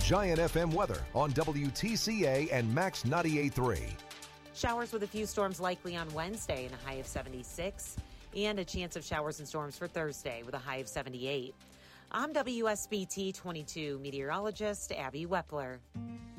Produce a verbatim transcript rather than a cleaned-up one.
Giant F M weather on W T C A and Max ninety-eight point three. Showers with a few storms likely on Wednesday and a high of seventy-six. And a chance of showers and storms for Thursday with a high of seventy-eight. I'm W S B T twenty-two meteorologist Abby Wepler.